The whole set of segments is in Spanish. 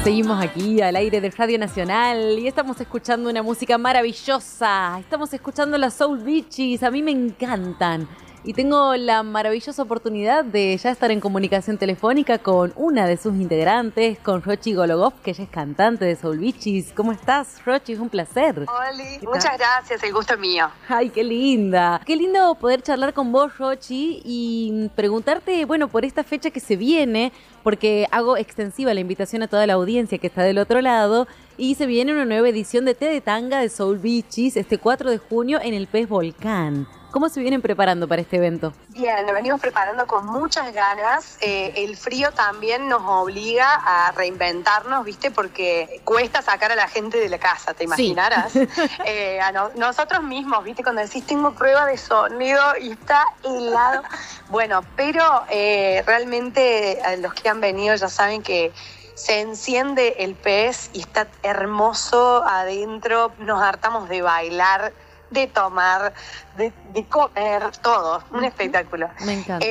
Seguimos aquí al aire de Radio Nacional y estamos escuchando una música maravillosa. Estamos escuchando las Soul Beaches, a mí me encantan. Y tengo la maravillosa oportunidad de ya estar en comunicación telefónica con una de sus integrantes, con Rochi Gologov, que ella es cantante de Soul Beaches. ¿Cómo estás, Rochi? Es un placer. Hola, muchas gracias, el gusto es mío. Ay, qué linda. Qué lindo poder charlar con vos, Rochi, y preguntarte, bueno, por esta fecha que se viene, porque hago extensiva la invitación a toda la audiencia que está del otro lado, y se viene una nueva edición de Té de Tanga de Soul Beaches este 4 de junio en el Pez Volcán. ¿Cómo se vienen preparando para este evento? Bien, nos venimos preparando con muchas ganas. El frío también nos obliga a reinventarnos, ¿viste? Porque cuesta sacar a la gente de la casa, ¿te imaginarás? Sí. Nosotros mismos, ¿viste? Cuando decís tengo prueba de sonido y está helado. Bueno, pero realmente los que han venido ya saben que se enciende el pez y está hermoso adentro. Nos hartamos de bailar, de tomar, de comer, todo, un espectáculo. Me encanta.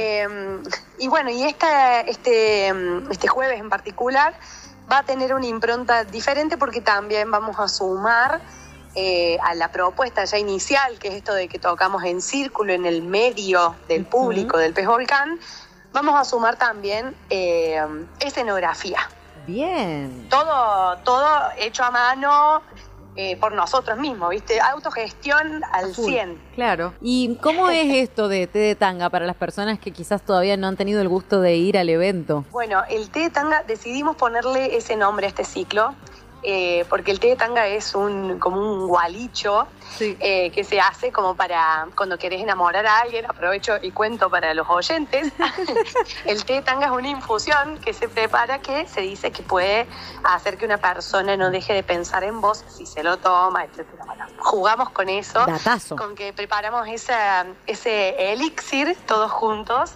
Y bueno, y este jueves en particular va a tener una impronta diferente porque también vamos a sumar a la propuesta ya inicial, que es esto de que tocamos en círculo en el medio del público del Pez Volcán, vamos a sumar también escenografía. Bien. Todo hecho a mano, por nosotros mismos, ¿viste? Autogestión al 100. Claro. ¿Y cómo es esto de Té de Tanga para las personas que quizás todavía no han tenido el gusto de ir al evento? Bueno, el Té de Tanga, decidimos ponerle ese nombre a este ciclo, porque el té de tanga es como un gualicho, sí, que se hace como para cuando querés enamorar a alguien. Aprovecho y cuento para los oyentes. El té de tanga es una infusión que se prepara, que se dice que puede hacer que una persona no deje de pensar en vos si se lo toma, etcétera. Bueno, jugamos con eso. Datazo. Con que preparamos ese elixir todos juntos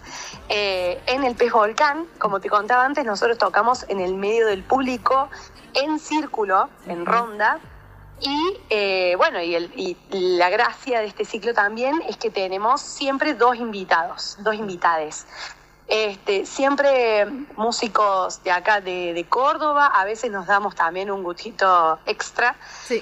en el Pez Volcán. Como te contaba antes, nosotros tocamos en el medio del público, en círculo, en ronda, y bueno, y la gracia de este ciclo también es que tenemos siempre dos invitades, siempre músicos de acá de Córdoba. A veces nos damos también un gustito extra, sí,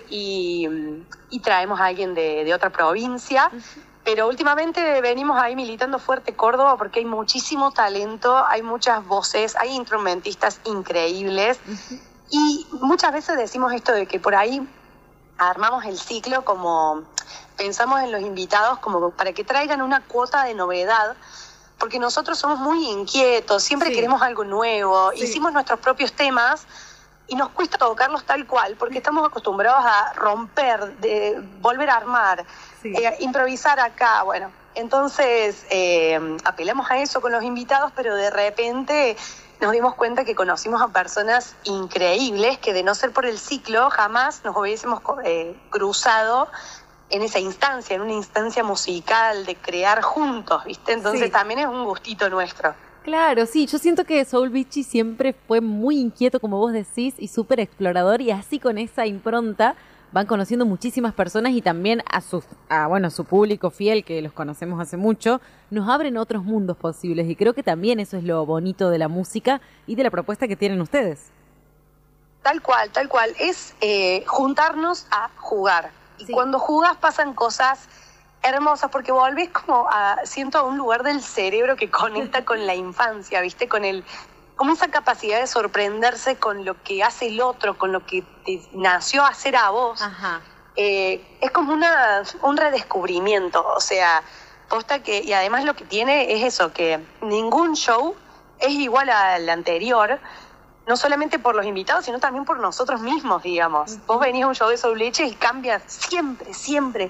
y traemos a alguien de otra provincia. Pero últimamente venimos ahí militando fuerte Córdoba porque hay muchísimo talento, hay muchas voces, hay instrumentistas increíbles. Y muchas veces decimos esto de que por ahí armamos el ciclo como pensamos en los invitados como para que traigan una cuota de novedad, porque nosotros somos muy inquietos, siempre sí, queremos algo nuevo, sí, hicimos nuestros propios temas y nos cuesta tocarlos tal cual, porque estamos acostumbrados a romper, de volver a armar, sí, improvisar acá, bueno. Entonces apelamos a eso con los invitados, pero de repente nos dimos cuenta que conocimos a personas increíbles que de no ser por el ciclo jamás nos hubiésemos cruzado en esa instancia, en una instancia musical de crear juntos, ¿viste? Entonces sí, también es un gustito nuestro. Claro, sí, yo siento que Soul Beaches siempre fue muy inquieto, como vos decís, y súper explorador, y así con esa impronta van conociendo muchísimas personas y también a su público fiel, que los conocemos hace mucho, nos abren otros mundos posibles, y creo que también eso es lo bonito de la música y de la propuesta que tienen ustedes. Tal cual, es juntarnos a jugar, y sí, cuando jugás pasan cosas hermosas, porque volvés siento a un lugar del cerebro que conecta con la infancia, ¿viste? Como esa capacidad de sorprenderse con lo que hace el otro, con lo que te nació hacer a vos. Ajá. Es como un redescubrimiento, o sea, posta que, y además lo que tiene es eso, que ningún show es igual al anterior, no solamente por los invitados, sino también por nosotros mismos, digamos. Vos venís a un show de Soul Beaches y cambias siempre.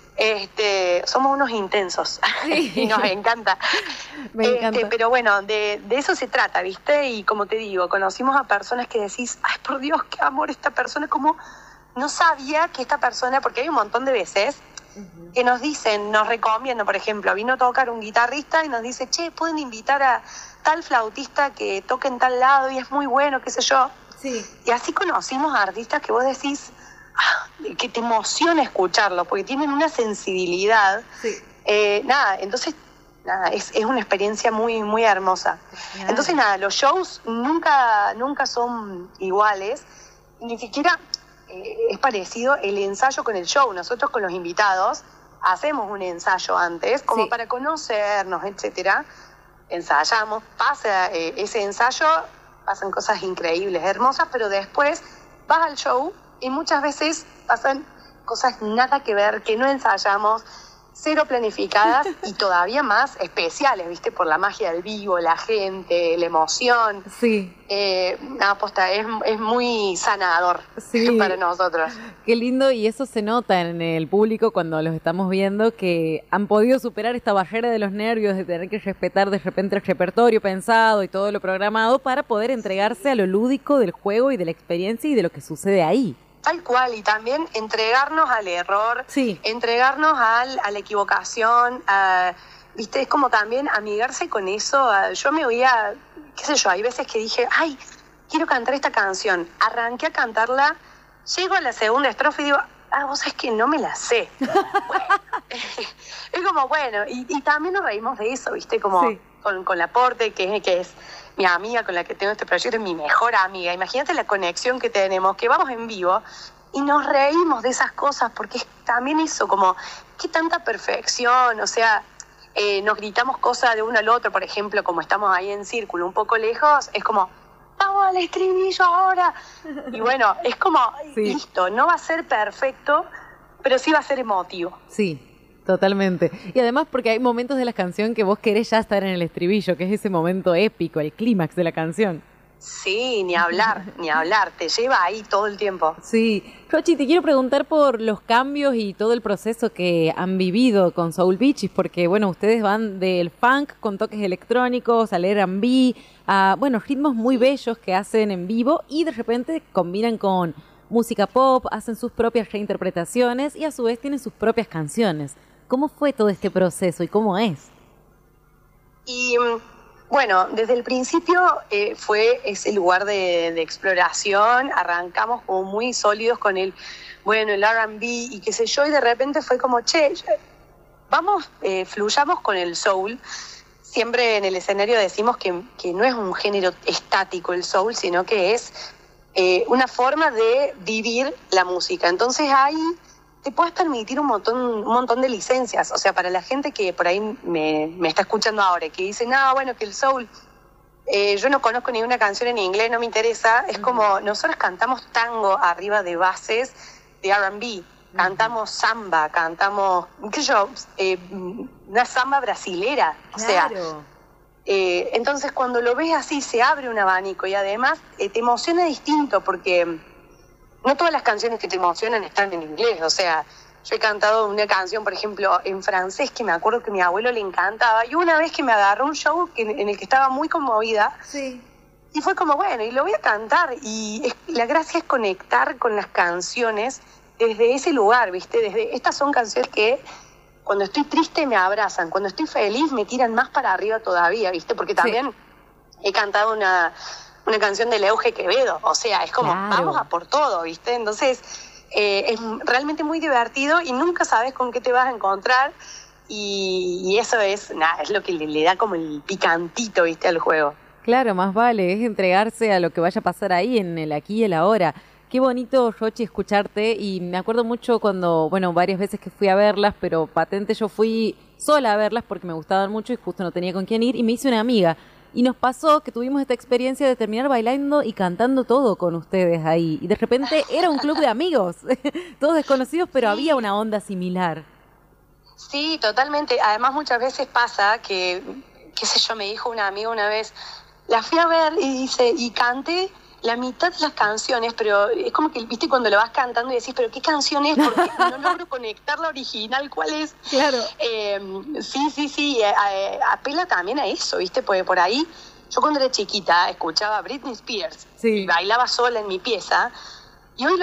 Somos unos intensos, sí, y nos encanta. Me encanta. Pero bueno, de eso se trata, ¿viste? Y como te digo, conocimos a personas que decís, ay, por Dios, qué amor esta persona, como no sabía que esta persona, porque hay un montón de veces que nos dicen, nos recomiendan, por ejemplo, vino a tocar un guitarrista y nos dice, che, pueden invitar a tal flautista que toque en tal lado y es muy bueno, qué sé yo. Sí. Y así conocimos a artistas que vos decís, que te emociona escucharlo, porque tienen una sensibilidad. Sí. Entonces nada, es una experiencia muy, muy hermosa. Claro. Entonces nada, los shows nunca son iguales, ni siquiera es parecido el ensayo con el show. Nosotros con los invitados hacemos un ensayo antes, como para conocernos, etcétera. Ensayamos, pasa ese ensayo, pasan cosas increíbles, hermosas, pero después vas al show y muchas veces pasan cosas nada que ver, que no ensayamos, cero planificadas y todavía más especiales, ¿viste? Por la magia del vivo, la gente, la emoción. Sí. Posta, es muy sanador para nosotros. Qué lindo, y eso se nota en el público cuando los estamos viendo, que han podido superar esta barrera de los nervios, de tener que respetar de repente el repertorio pensado y todo lo programado para poder entregarse a lo lúdico del juego y de la experiencia y de lo que sucede ahí. Tal cual, y también entregarnos al error, entregarnos a la equivocación, ¿viste? Es como también amigarse con eso. Yo me oía, qué sé yo, hay veces que dije, ay, quiero cantar esta canción. Arranqué a cantarla, llego a la segunda estrofa y digo, vos sabés que no me la sé. Bueno, es como, bueno, y también nos reímos de eso, ¿viste? Como con la Porte, que es mi amiga con la que tengo este proyecto, es mi mejor amiga. Imagínate la conexión que tenemos, que vamos en vivo y nos reímos de esas cosas, porque es también eso, como, qué tanta perfección, o sea, nos gritamos cosas de uno al otro, por ejemplo, como estamos ahí en círculo, un poco lejos, es como, vamos al estribillo ahora. Y bueno, es como, listo, no va a ser perfecto, pero sí va a ser emotivo. Sí. Totalmente. Y además porque hay momentos de la canción que vos querés ya estar en el estribillo, que es ese momento épico, el clímax de la canción. Sí, ni hablar, te lleva ahí todo el tiempo. Sí. Rochi, te quiero preguntar por los cambios y todo el proceso que han vivido con Soul Beaches, porque bueno, ustedes van del funk con toques electrónicos, al R&B, a ritmos muy bellos que hacen en vivo y de repente combinan con música pop, hacen sus propias reinterpretaciones y a su vez tienen sus propias canciones. ¿Cómo fue todo este proceso y cómo es? Y bueno, desde el principio fue ese lugar de exploración. Arrancamos como muy sólidos con el R&B y qué sé yo, y de repente fue como, fluyamos con el soul. Siempre en el escenario decimos que no es un género estático el soul, sino que es una forma de vivir la música. Entonces ahí te puedes permitir un montón de licencias. O sea, para la gente que por ahí me está escuchando ahora, que dice, que el soul, yo no conozco ninguna canción en inglés, no me interesa. Es como, nosotros cantamos tango arriba de bases de R&B, cantamos samba, cantamos, una samba brasilera. O sea, entonces cuando lo ves así se abre un abanico y además te emociona distinto, porque no todas las canciones que te emocionan están en inglés. O sea, yo he cantado una canción, por ejemplo, en francés, que me acuerdo que a mi abuelo le encantaba, y una vez que me agarró un show en el que estaba muy conmovida, y fue como, y lo voy a cantar, y la gracia es conectar con las canciones desde ese lugar, ¿viste? Estas son canciones que cuando estoy triste me abrazan, cuando estoy feliz me tiran más para arriba todavía, ¿viste? Porque también he cantado una canción de Euge Quevedo, o sea, es como, vamos a por todo, ¿viste? Entonces, es realmente muy divertido y nunca sabes con qué te vas a encontrar, y eso es lo que le da como el picantito, ¿viste? Al juego. Claro, más vale, es entregarse a lo que vaya a pasar ahí, en el aquí y el ahora. Qué bonito, Rochi, escucharte, y me acuerdo mucho cuando, varias veces que fui a verlas, pero patente yo fui sola a verlas porque me gustaban mucho y justo no tenía con quién ir, y me hice una amiga. Y nos pasó que tuvimos esta experiencia de terminar bailando y cantando todo con ustedes ahí. Y de repente era un club de amigos, todos desconocidos, pero había una onda similar. Sí, totalmente. Además muchas veces pasa que, qué sé yo, me dijo una amiga una vez, la fui a ver y canté la mitad de las canciones, pero es como que, viste, cuando lo vas cantando y decís, pero ¿qué canción es? Porque no logro conectar la original, ¿cuál es? Claro. Sí, apela también a eso, viste, porque por ahí, yo cuando era chiquita escuchaba a Britney Spears, y bailaba sola en mi pieza, y hoy